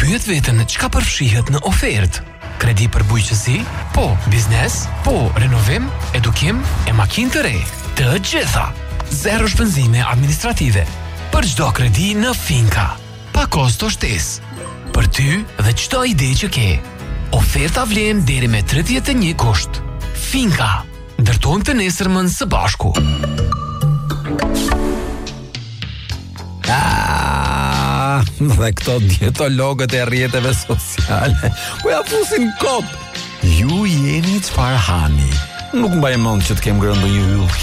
Pyet veten çka përfshihet në ofertë. Kredi për bujqësi? Po. Biznes? Po. Renovim? Edukim? E makinë të re? Të gjitha. Zero shpenzime administrative. Për çdo kredi në Finka. Pa kosto shtesë. Për ty dhe çdo ide që ke. Oferta vlen deri me 31 gusht. Finka. Ndërtojmë të nesërmën së bashku. Dhe këto dietologët e rrjeteve sociale ku ja fusin kop. Ju jeni çfarë hani. Nuk mbaj mend që të kem ngrënë ndonjë yll